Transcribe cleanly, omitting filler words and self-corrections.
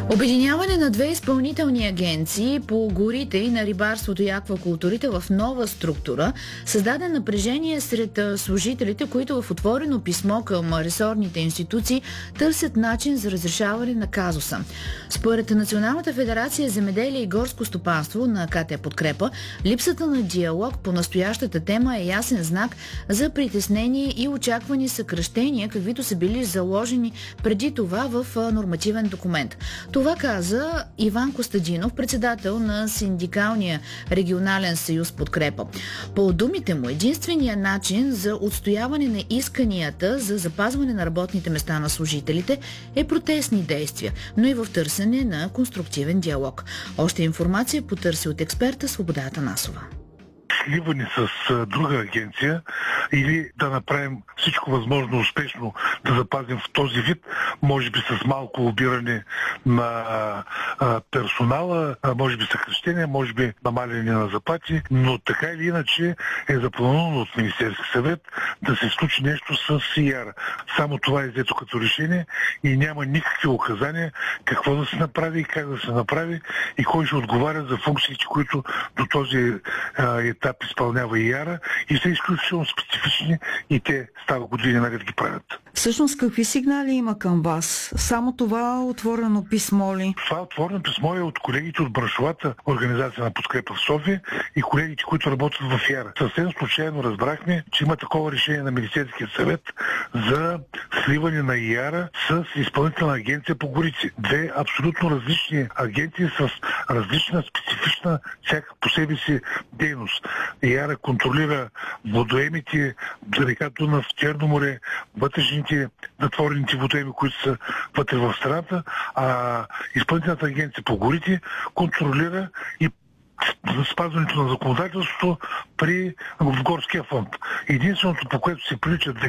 Обединяване на две изпълнителни агенции по горите и на рибарството и аквакултурите в нова структура създаде напрежение сред служителите, които в отворено писмо към ресорните институции търсят начин за разрешаване на казуса. Според Националната федерация земеделие и горско стопанство на КТ Подкрепа, липсата на диалог по настоящата тема е ясен знак за притеснение и очаквани съкращения, каквито са били заложени преди това в нормативен документ. Това каза Иван Костадинов, председател на Синдикалния регионален съюз Подкрепа. По думите му, единственият начин за отстояване на исканията за запазване на работните места на служителите е протестни действия, но и в търсене на конструктивен диалог. Още информация потърси от експерта Свобода Атанасова. Сливане с друга агенция или да направим всичко възможно успешно да запазим в този вид, може би с малко лобиране на персонала, може би съкращение, може би намаляне на заплати, но така или иначе е запланувано от Министерски съвет да се случи нещо с ИАР. Само това е взето като решение и няма никакви указания какво да се направи и как да се направи и кой ще отговаря за функциите, които до този етап изпълнява ИАР и са изключително специфични и те става години наред ги правят. Всъщност какви сигнали има към вас? Само това отворено писмо ли? Това отворено писмо е от колегите от браншовата организация на Подкрепа в София и колегите, които работят в ИАР. Съвсем случайно разбрахме, че има такова решение на Министерския съвет за сливане на ИАР с изпълнителна агенция по горите. Две абсолютно различни агенции с различна специфична всяка по себе си дейност. ИАР контролира водоемите, река Дунав, Черно море, вътрешните затворените водоеми, които са вътре в страната, а изпълнителната агенция по горите контролира и спазването на законодателството в горския фонд. Единственото, по което се приличат